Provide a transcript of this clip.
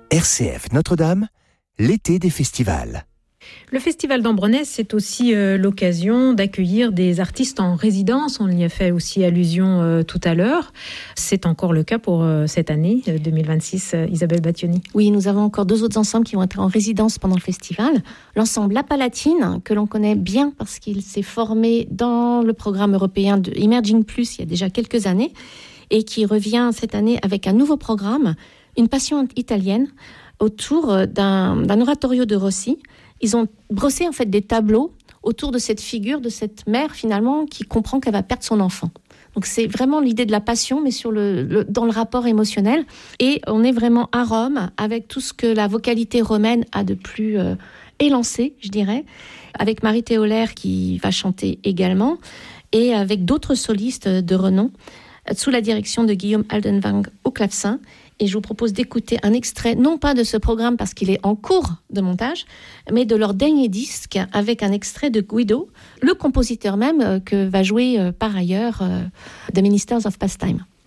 RCF Notre-Dame, l'été des festivals. Le festival d'Ambronay, c'est aussi l'occasion d'accueillir des artistes en résidence. On y a fait aussi allusion tout à l'heure. C'est encore le cas pour cette année 2026, Isabelle Battioni. Oui, nous avons encore 2 autres ensembles qui vont être en résidence pendant le festival. L'ensemble La Palatine, que l'on connaît bien parce qu'il s'est formé dans le programme européen de Emerging Plus il y a déjà quelques années et qui revient cette année avec un nouveau programme, Une passion italienne, autour d'un oratorio de Rossi. Ils ont brossé en fait des tableaux autour de cette figure, de cette mère finalement qui comprend qu'elle va perdre son enfant. Donc c'est vraiment l'idée de la passion, mais dans le rapport émotionnel. Et on est vraiment à Rome avec tout ce que la vocalité romaine a de plus élancé, je dirais, avec Marie Théolaire qui va chanter également, et avec d'autres solistes de renom, sous la direction de Guillaume Aldenwang au clavecin. Et je vous propose d'écouter un extrait, non pas de ce programme parce qu'il est en cours de montage, mais de leur dernier disque avec un extrait de Guido, le compositeur même que va jouer par ailleurs The Ministers of Pastime.